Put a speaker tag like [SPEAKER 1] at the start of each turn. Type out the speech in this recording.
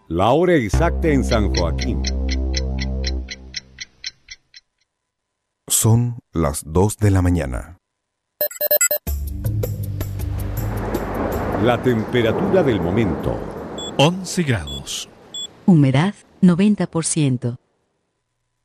[SPEAKER 1] La hora exacta en San Joaquín.
[SPEAKER 2] Son las 2 de la mañana.
[SPEAKER 1] La temperatura del momento.
[SPEAKER 3] 11 grados.
[SPEAKER 4] Humedad 90%.